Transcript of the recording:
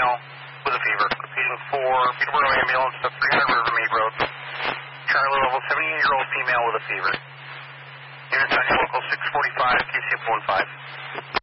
female with a fever. Repeating for Peterborough Ambulance to 300 Rivermead Road. Charlie level 78-year-old female with a fever. Units on your local 645, QCF 15.